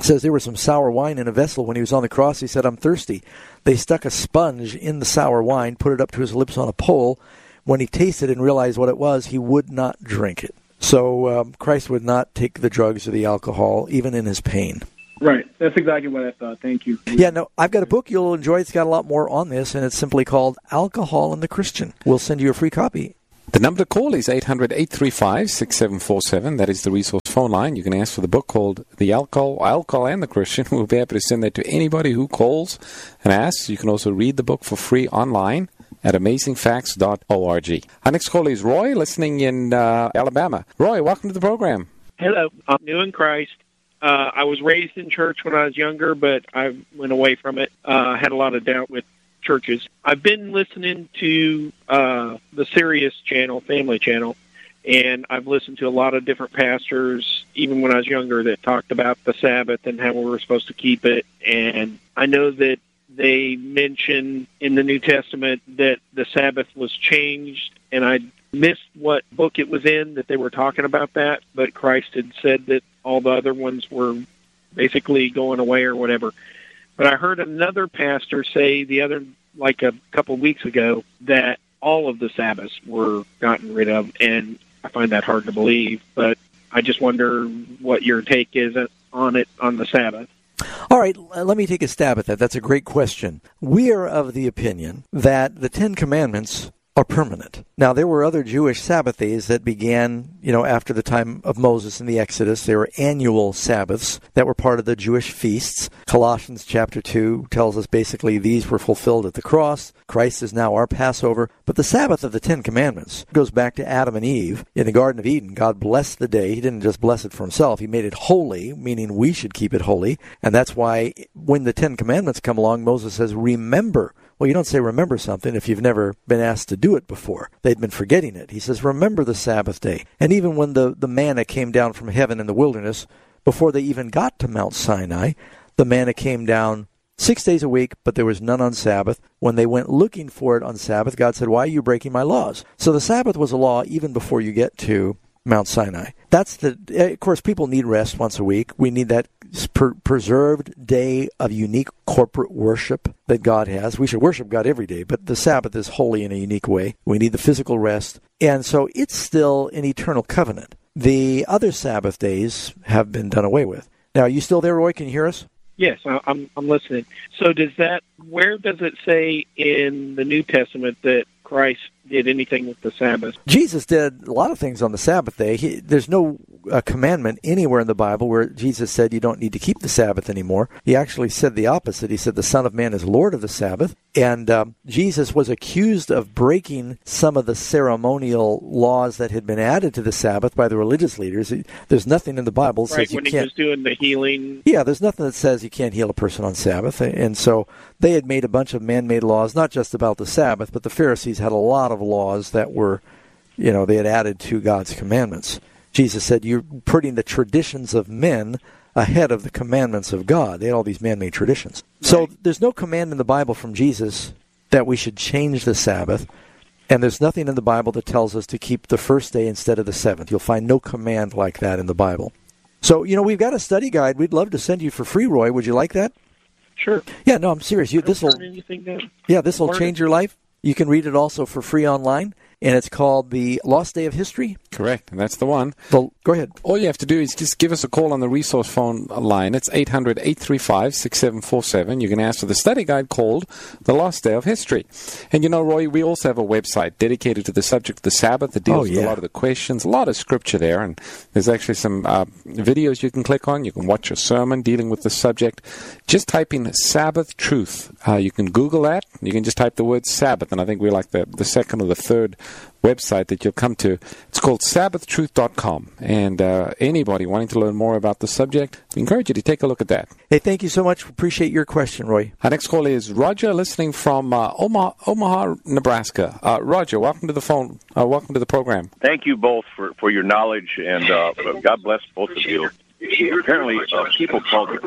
It says there was some sour wine in a vessel when he was on the cross. He said, I'm thirsty. They stuck a sponge in the sour wine, put it up to his lips on a pole. When he tasted and realized what it was, he would not drink it. So um, Christ would not take the drugs or the alcohol, even in his pain. Right. That's exactly what I thought. Thank you. Yeah, no, I've got a book you'll enjoy. It's got a lot more on this, and it's simply called Alcohol and the Christian. We'll send you a free copy. The number to call is eight hundred, eight three five, six seven four seven. That is the resource phone line. You can ask for the book called The Alcohol, Alcohol and the Christian. We'll be happy to send that to anybody who calls and asks. You can also read the book for free online at amazing facts dot org. Our next caller is Roy, listening in uh, Alabama. Roy, welcome to the program. Hello. I'm new in Christ. Uh, I was raised in church when I was younger, but I went away from it. I uh, had a lot of doubt with churches. I've been listening to uh, the Sirius channel, Family Channel, and I've listened to a lot of different pastors, even when I was younger, that talked about the Sabbath and how we were supposed to keep it. And I know that they mention in the New Testament that the Sabbath was changed, and I missed what book it was in that they were talking about that, but Christ had said that all the other ones were basically going away or whatever. But I heard another pastor say the other, like a couple of weeks ago, that all of the Sabbaths were gotten rid of, and I find that hard to believe. But I just wonder what your take is on it on the Sabbath. All right, let me take a stab at that. That's a great question. We are of the opinion that the Ten Commandments are permanent. Now, there were other Jewish Sabbath days that began, you know, after the time of Moses in the Exodus. There were annual Sabbaths that were part of the Jewish feasts. Colossians chapter two tells us basically these were fulfilled at the cross. Christ is now our Passover. But the Sabbath of the Ten Commandments goes back to Adam and Eve. In the Garden of Eden, God blessed the day. He didn't just bless it for himself. He made it holy, meaning we should keep it holy. And that's why when the Ten Commandments come along, Moses says, remember. Well, you don't say remember something if you've never been asked to do it before. They'd been forgetting it. He says, remember the Sabbath day. And even when the, the manna came down from heaven in the wilderness, before they even got to Mount Sinai, the manna came down six days a week, but there was none on Sabbath. When they went looking for it on Sabbath, God said, why are you breaking my laws? So the Sabbath was a law even before you get to Mount Sinai. That's the, of course, people need rest once a week. We need that per- preserved day of unique corporate worship that God has. We should worship God every day, but the Sabbath is holy in a unique way. We need the physical rest. And so it's still an eternal covenant. The other Sabbath days have been done away with. Now, are you still there, Roy? Can you hear us? Yes, I'm I'm listening. So does that, where does it say in the New Testament that Christ did anything with the Sabbath? Jesus did a lot of things on the Sabbath day. He, there's no uh, commandment anywhere in the Bible where Jesus said you don't need to keep the Sabbath anymore. He actually said the opposite. He said the Son of Man is Lord of the Sabbath. And um, Jesus was accused of breaking some of the ceremonial laws that had been added to the Sabbath by the religious leaders. There's nothing in the Bible that right, says you when can't. He was doing the healing. Yeah, there's nothing that says you can't heal a person on Sabbath. And so they had made a bunch of man-made laws, not just about the Sabbath, but the Pharisees had a lot of laws that were, you know, they had added to God's commandments. Jesus said, you're putting the traditions of men ahead of the commandments of God. They had all these man-made traditions. Right. So there's no command in the Bible from Jesus that we should change the Sabbath, and there's nothing in the Bible that tells us to keep the first day instead of the seventh. You'll find no command like that in the Bible. So, you know, we've got a study guide we'd love to send you for free, Roy. Would you like that? Sure. Yeah, no, I'm serious. You, this will, yeah, this will change your life. You can read it also for free online, and it's called The Lost Day of History. Correct, and that's the one. Well, go ahead. All you have to do is just give us a call on the resource phone line. It's eight hundred, eight three five, six seven four seven. You can ask for the study guide called The Lost Day of History. And you know, Roy, we also have a website dedicated to the subject of the Sabbath that deals oh, yeah. with a lot of the questions, a lot of scripture there, and there's actually some uh, videos you can click on. You can watch a sermon dealing with the subject. Just type in Sabbath Truth. Uh, you can Google that. You can just type the word Sabbath, and I think we're like the, the second or the third website that you'll come to. It's called sabbath truth dot com, and uh, anybody wanting to learn more about the subject, we encourage you to take a look at that. Hey, thank you so much. Appreciate your question, Roy. Our next call is Roger, listening from uh, Omaha, Omaha, Nebraska. Uh, Roger, welcome to the phone. Uh, welcome to the program. Thank you both for, for your knowledge, and uh, God bless both of you. Apparently, uh, people called it the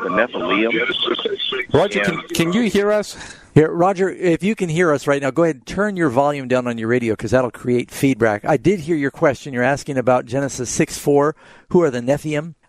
Nephilim. Roger, can, can you hear us? Here, Roger, if you can hear us right now, go ahead and turn your volume down on your radio because that'll create feedback. I did hear your question. You're asking about Genesis six four. Who are the Nephilim?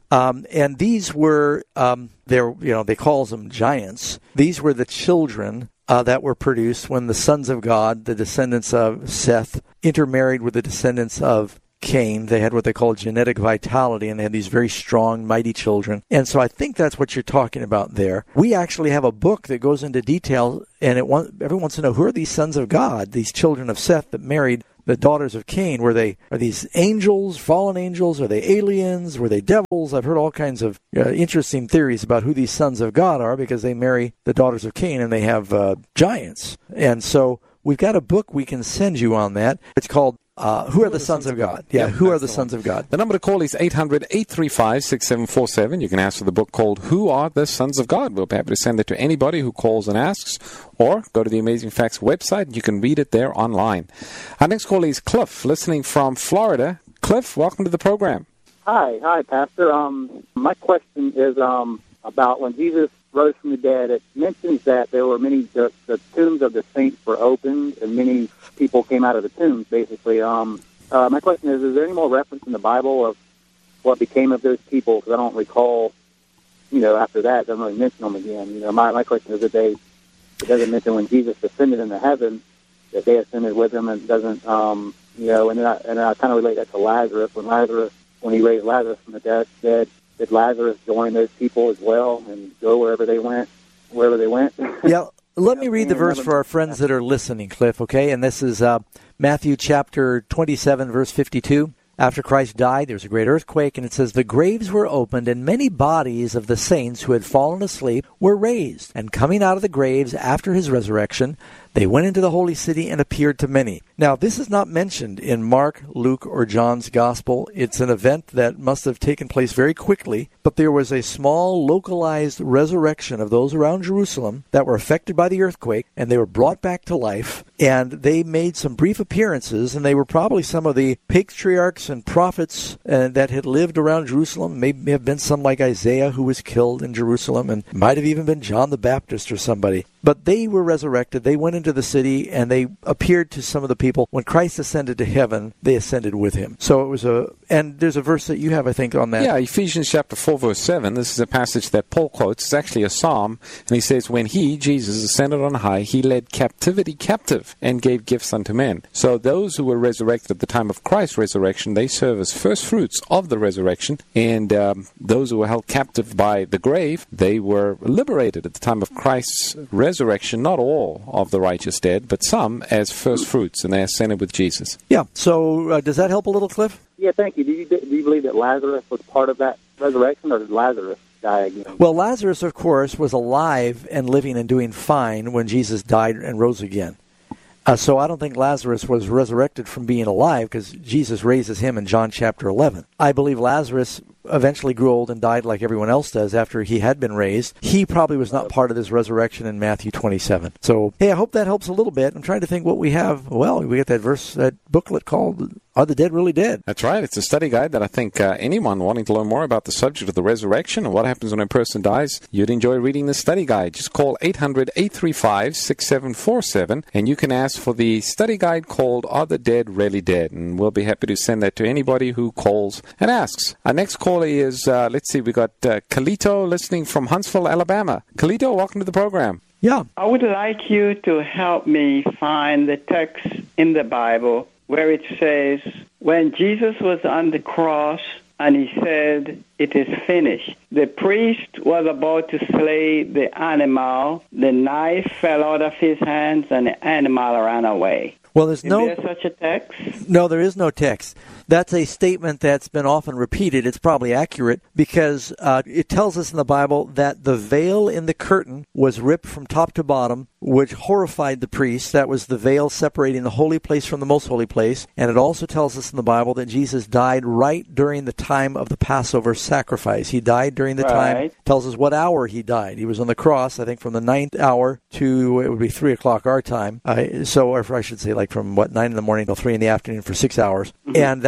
Um, and these were, um, they're, you know, they call them giants. These were the children uh, that were produced when the sons of God, the descendants of Seth, intermarried with the descendants of Cain. They had what they call genetic vitality, and they had these very strong, mighty children. And so I think that's what you're talking about there. We actually have a book that goes into detail, and it want, everyone wants to know, who are these sons of God, these children of Seth that married the daughters of Cain? Were they, are these angels, fallen angels? Are they aliens? Were they devils? I've heard all kinds of uh, interesting theories about who these sons of God are, because they marry the daughters of Cain and they have uh, giants. And so we've got a book we can send you on that. It's called Uh, who, who are the sons, sons of God? God? Yeah, yep, who are the, the sons of God? The number to call is eight hundred, eight three five, six seven four seven. You can ask for the book called Who Are the Sons of God? We'll be happy to send it to anybody who calls and asks, or go to the Amazing Facts website. You can read it there online. Our next call is Cliff, listening from Florida. Cliff, welcome to the program. Hi, hi, Pastor. Um, my question is um, about when Jesus rose from the dead. It mentions that there were many, the, the tombs of the saints were opened, and many people came out of the tombs, basically. Um, uh, my question is, is there any more reference in the Bible of what became of those people? Because I don't recall, you know, after that, it doesn't really mention them again. You know, my, my question is that they, it doesn't mention when Jesus ascended into heaven, that they ascended with him, and it doesn't, um, you know, and then I, and I kind of relate that to Lazarus. When Lazarus, when he raised Lazarus from the dead, dead did Lazarus join those people as well and go wherever they went, wherever they went? Yeah. Let me read the verse for our friends that are listening, Cliff, okay? And this is uh, Matthew chapter twenty-seven, verse fifty-two. After Christ died, there was a great earthquake, and it says, the graves were opened, and many bodies of the saints who had fallen asleep were raised. And coming out of the graves after his resurrection, they went into the holy city and appeared to many. Now, this is not mentioned in Mark, Luke, or John's gospel. It's an event that must have taken place very quickly, but there was a small, localized resurrection of those around Jerusalem that were affected by the earthquake, and they were brought back to life, and they made some brief appearances, and they were probably some of the patriarchs and prophets uh, that had lived around Jerusalem. Maybe have been some like Isaiah, who was killed in Jerusalem, and might have even been John the Baptist or somebody. But they were resurrected. They went into the city, and they appeared to some of the people. When Christ ascended to heaven, they ascended with him. So it was a, and there's a verse that you have, I think, on that. Yeah, Ephesians chapter four, verse seven. This is a passage that Paul quotes. It's actually a psalm, and he says, when he, Jesus, ascended on high, he led captivity captive and gave gifts unto men. So those who were resurrected at the time of Christ's resurrection, they serve as first fruits of the resurrection, and um, those who were held captive by the grave, they were liberated at the time of Christ's resurrection. Resurrection, not all of the righteous dead, but some as first fruits, and they ascended with Jesus. Yeah, so uh, does that help a little, Cliff? Yeah, thank you. Do you, do you believe that Lazarus was part of that resurrection, or did Lazarus die again? Well, Lazarus, of course, was alive and living and doing fine when Jesus died and rose again. Uh, so I don't think Lazarus was resurrected from being alive, because Jesus raises him in John chapter eleven. I believe Lazarus eventually grew old and died like everyone else does after he had been raised. He probably was not part of this resurrection in Matthew twenty-seven. So, hey, I hope that helps a little bit. I'm trying to think what we have. Well, we get that verse, that booklet called Are the Dead Really Dead? That's right. It's a study guide that I think uh, anyone wanting to learn more about the subject of the resurrection and what happens when a person dies, you'd enjoy reading this study guide. Just call eight hundred, eight three five, six seven four seven, and you can ask for the study guide called Are the Dead Really Dead? And we'll be happy to send that to anybody who calls and asks. Our next caller is, uh, let's see, we got uh, Kalito listening from Huntsville, Alabama. Kalito, welcome to the program. Yeah. I would like you to help me find the text in the Bible where it says, when Jesus was on the cross and he said, it is finished. The priest was about to slay the animal. The knife fell out of his hands and the animal ran away. Well, there's is no there such a text? No, there is no text. That's a statement that's been often repeated. It's probably accurate because uh, it tells us in the Bible that the veil in the curtain was ripped from top to bottom, which horrified the priests. That was the veil separating the holy place from the most holy place. And it also tells us in the Bible that Jesus died right during the time of the Passover sacrifice. He died during the right. time, tells us what hour he died. He was on the cross, I think, from the ninth hour to, it would be three o'clock our time. Uh, so, or I should say, like from, what, nine in the morning till three in the afternoon for six hours. Mm-hmm. And that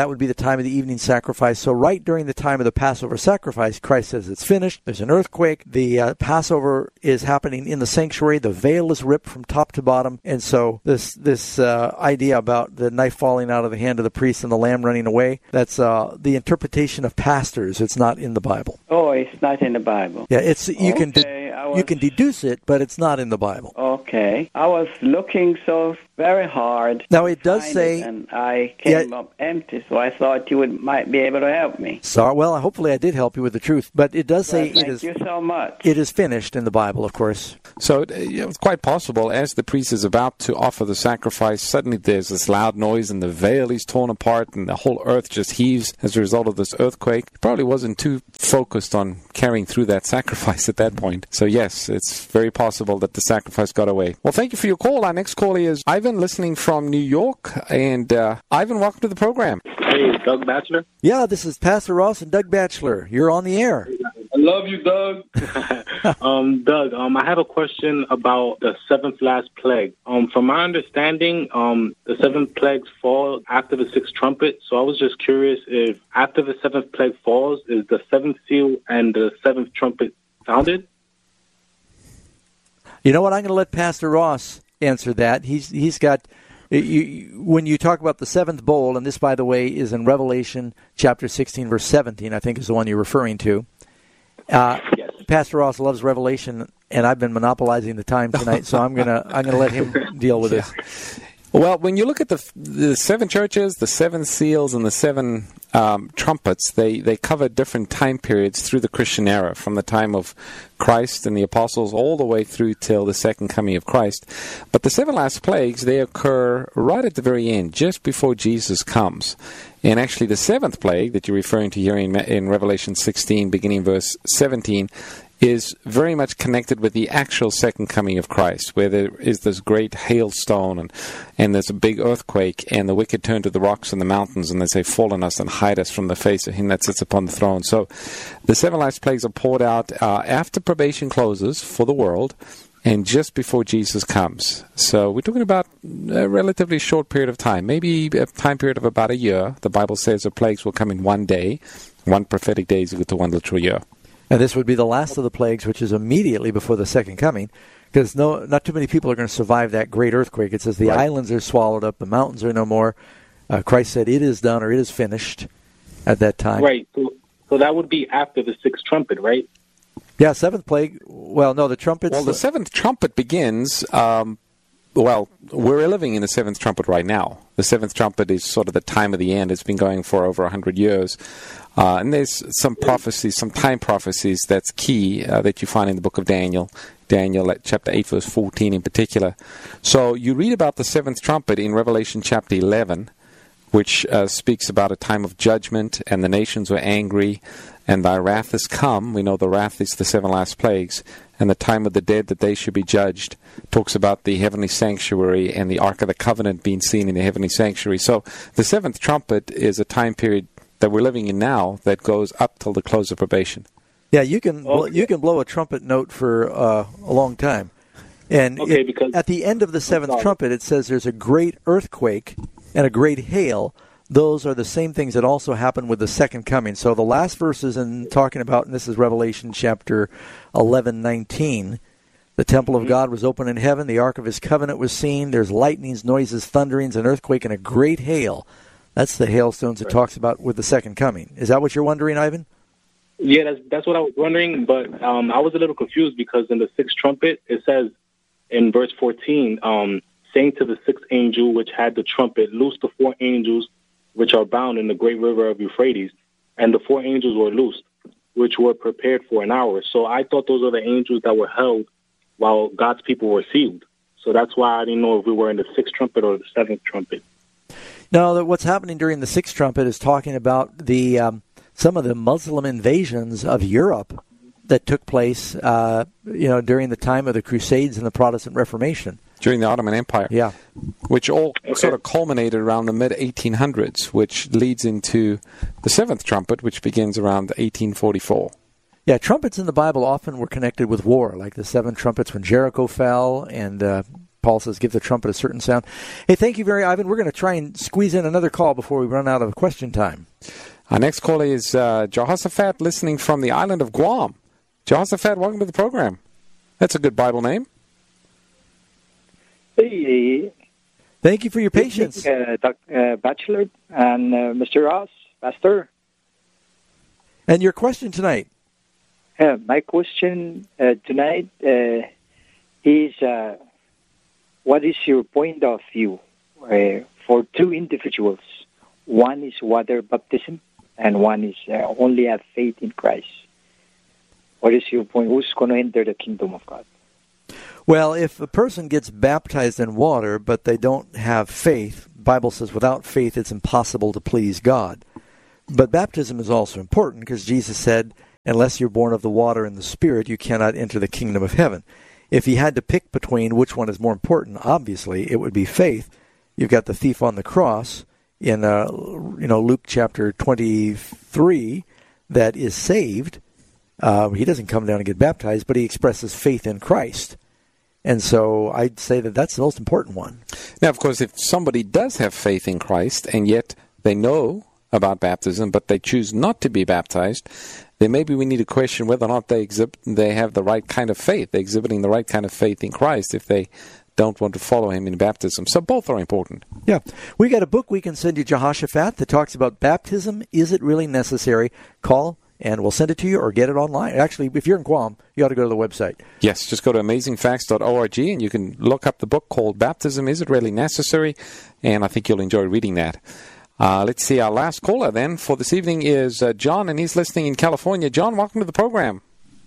that would be the time of the evening sacrifice. So right during the time of the Passover sacrifice, Christ says it's finished. There's an earthquake. The uh, Passover is happening in the sanctuary. The veil is ripped from top to bottom. And so this this uh, idea about the knife falling out of the hand of the priest and the lamb running away, that's uh, the interpretation of pastors. It's not in the Bible. Oh, it's not in the Bible. Yeah, it's you okay, can de- was... you can deduce it, but it's not in the Bible. Okay. I was looking so very hard. Now it does say, it and I came yeah, up empty, so I thought you would might be able to help me. Sorry, well, hopefully I did help you with the truth, but it does say well, it is. Thank you so much. It is finished in the Bible, of course. So uh, it's quite possible, as the priest is about to offer the sacrifice, suddenly there's this loud noise and the veil is torn apart and the whole earth just heaves as a result of this earthquake. He probably wasn't too focused on carrying through that sacrifice at that point. So yes, it's very possible that the sacrifice got away. Well, thank you for your call. Our next caller is Ivan, listening from New York. And uh, Ivan, welcome to the program. Hey, Doug Batchelor. Yeah, this is Pastor Ross and Doug Batchelor. You're on the air. I love you, Doug. um, Doug, um, I have a question about the seventh last plague. Um, from my understanding, um, the seventh plagues fall after the sixth trumpet. So I was just curious if after the seventh plague falls, is the seventh seal and the seventh trumpet sounded? You know what? I'm going to let Pastor Ross answer that. He's he's got. You, when you talk about the seventh bowl, and this, by the way, is in Revelation chapter sixteen, verse seventeen, I think is the one you're referring to. Uh, yes. Pastor Ross loves Revelation, and I've been monopolizing the time tonight, so I'm gonna I'm gonna let him deal with yeah. this. Well, when you look at the the seven churches, the seven seals, and the seven um, trumpets, they, they cover different time periods through the Christian era, from the time of Christ and the apostles all the way through till the second coming of Christ. But the seven last plagues, they occur right at the very end, just before Jesus comes. And actually the seventh plague that you're referring to here in, in Revelation sixteen, beginning verse seventeen, is very much connected with the actual second coming of Christ, where there is this great hailstone and, and there's a big earthquake, and the wicked turn to the rocks and the mountains, and they say, "Fall on us and hide us from the face of him that sits upon the throne." So the seven last plagues are poured out uh, after probation closes for the world and just before Jesus comes. So we're talking about a relatively short period of time, maybe a time period of about a year. The Bible says the plagues will come in one day. One prophetic day is equal to one literal year. And this would be the last of the plagues, which is immediately before the second coming, because no, not too many people are going to survive that great earthquake. It says the right. islands are swallowed up, the mountains are no more. Uh, Christ said it is done, or it is finished at that time. Right. So, so that would be after the sixth trumpet, right? Yeah, seventh plague. Well, no, the trumpets. Well, the seventh trumpet begins. Um, well, we're living in the seventh trumpet right now. The seventh trumpet is sort of the time of the end. It's been going for over a hundred years. Uh, and there's some prophecies, some time prophecies that's key uh, that you find in the book of Daniel, Daniel at chapter eight, verse fourteen in particular. So you read about the seventh trumpet in Revelation chapter eleven, which uh, speaks about a time of judgment, and the nations were angry, and thy wrath is come. We know the wrath is the seven last plagues, and the time of the dead that they should be judged. Talks about the heavenly sanctuary and the Ark of the Covenant being seen in the heavenly sanctuary. So the seventh trumpet is a time period that we're living in now that goes up till the close of probation. Yeah, you can okay. you can blow a trumpet note for uh, a long time. And okay, it, because at the end of the seventh trumpet, it says there's a great earthquake and a great hail. Those are the same things that also happen with the second coming. So the last verses in talking about, and this is Revelation chapter eleven, nineteen, the temple of God was open in heaven, the ark of his covenant was seen, there's lightnings, noises, thunderings, an earthquake, and a great hail. That's the hailstones it right. talks about with the second coming. Is that what you're wondering, Ivan? Yeah, that's, that's what I was wondering, but um, I was a little confused because in the sixth trumpet, it says in verse fourteen, um, saying to the sixth angel which had the trumpet, loose the four angels which are bound in the great river of Euphrates. And the four angels were loosed, which were prepared for an hour. So I thought those are the angels that were held while God's people were sealed. So that's why I didn't know if we were in the sixth trumpet or the seventh trumpet. No, what's happening during the sixth trumpet is talking about the um, some of the Muslim invasions of Europe that took place, uh, you know, during the time of the Crusades and the Protestant Reformation. During the Ottoman Empire. Yeah. Which all okay. sort of culminated around the mid eighteen hundreds, which leads into the seventh trumpet, which begins around eighteen forty-four. Yeah, trumpets in the Bible often were connected with war, like the seven trumpets when Jericho fell, and uh, Paul says, give the trumpet a certain sound. Hey, thank you very much, Ivan. We're going to try and squeeze in another call before we run out of question time. Our next caller is uh, Jehoshaphat, listening from the island of Guam. Jehoshaphat, welcome to the program. That's a good Bible name. Hey. Thank you for your patience. Uh, Doctor Uh, Bachelor and uh, Mister Ross, Pastor. And your question tonight? Uh, my question uh, tonight uh, is, uh, what is your point of view uh, for two individuals? One is water baptism, and one is uh, only have faith in Christ. What is your point? Who's going to enter the kingdom of God? Well, if a person gets baptized in water, but they don't have faith, the Bible says without faith it's impossible to please God. But baptism is also important because Jesus said, unless you're born of the water and the Spirit, you cannot enter the kingdom of heaven. If he had to pick between which one is more important, obviously it would be faith. You've got the thief on the cross in uh, you know Luke chapter twenty-three that is saved. Uh, he doesn't come down and get baptized, but he expresses faith in Christ. And so I'd say that that's the most important one. Now, of course, if somebody does have faith in Christ and yet they know about baptism, but they choose not to be baptized, then maybe we need to question whether or not they exhibit, they have the right kind of faith. They're exhibiting the right kind of faith in Christ if they don't want to follow him in baptism. So both are important. Yeah. We got a book we can send you, Jehoshaphat, that talks about baptism. Is it really necessary? Call and we'll send it to you or get it online. Actually, if you're in Guam, you ought to go to the website. Yes, just go to amazing facts dot org and you can look up the book called Baptism, Is It Really Necessary? And I think you'll enjoy reading that. Uh, let's see, our last caller then for this evening is uh, John, and he's listening in California. John, welcome to the program.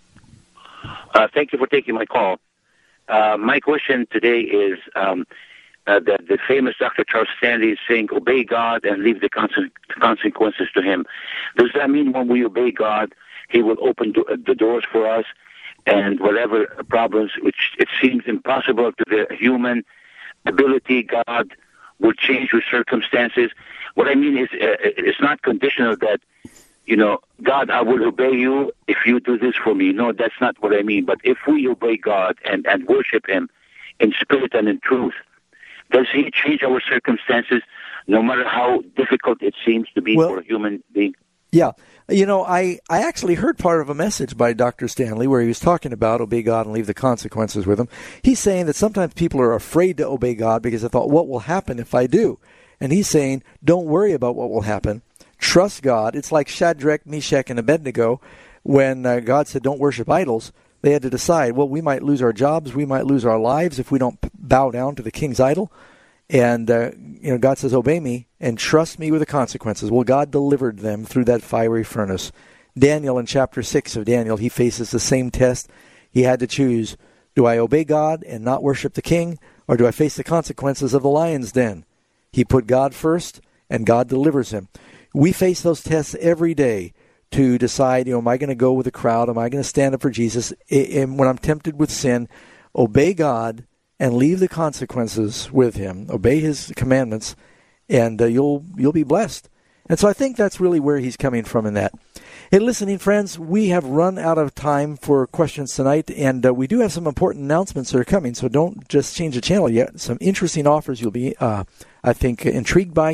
Uh, thank you for taking my call. Uh, my question today is um, uh, the, the famous Doctor Charles Stanley is saying, obey God and leave the conse- consequences to him. Does that mean when we obey God, he will open do- the doors for us and whatever problems, which it seems impossible to the human ability, God will change with circumstances? What I mean is uh, it's not conditional that, you know, God, I will obey you if you do this for me. No, that's not what I mean. But if we obey God and, and worship him in spirit and in truth, does he change our circumstances no matter how difficult it seems to be well, for a human being? Yeah. You know, I, I actually heard part of a message by Doctor Stanley where he was talking about obey God and leave the consequences with him. He's saying that sometimes people are afraid to obey God because they thought, what will happen if I do? And he's saying, don't worry about what will happen. Trust God. It's like Shadrach, Meshach, and Abednego. When uh, God said, don't worship idols, they had to decide, well, we might lose our jobs, we might lose our lives if we don't bow down to the king's idol. And uh, you know, God says, obey me and trust me with the consequences. Well, God delivered them through that fiery furnace. Daniel, in chapter six of Daniel, he faces the same test. He had to choose, do I obey God and not worship the king, or do I face the consequences of the lion's den? He put God first, and God delivers him. We face those tests every day to decide, you know, am I going to go with the crowd? Am I going to stand up for Jesus? And when I'm tempted with sin, obey God and leave the consequences with him. Obey his commandments, and uh, you'll you'll be blessed. And so I think that's really where he's coming from in that. Hey, listening friends, we have run out of time for questions tonight, and uh, we do have some important announcements that are coming, so don't just change the channel yet. Some interesting offers you'll be, uh, I think, intrigued by.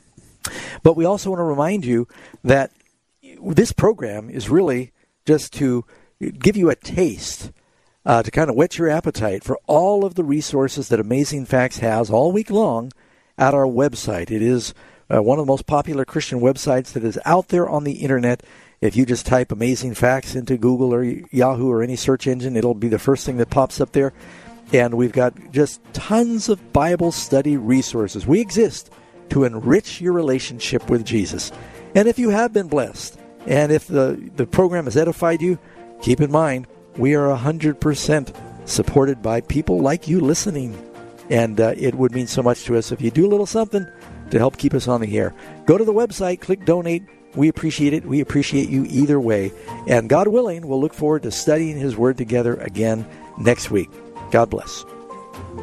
But we also want to remind you that this program is really just to give you a taste, uh, to kind of whet your appetite for all of the resources that Amazing Facts has all week long at our website. It is uh, one of the most popular Christian websites that is out there on the Internet. If you just type Amazing Facts into Google or Yahoo or any search engine, it'll be the first thing that pops up there. And we've got just tons of Bible study resources. We exist to enrich your relationship with Jesus. And if you have been blessed, and if the, the program has edified you, keep in mind, we are one hundred percent supported by people like you listening. And uh, it would mean so much to us if you do a little something to help keep us on the air. Go to the website, click Donate. We appreciate it. We appreciate you either way. And God willing, we'll look forward to studying His Word together again next week. God bless.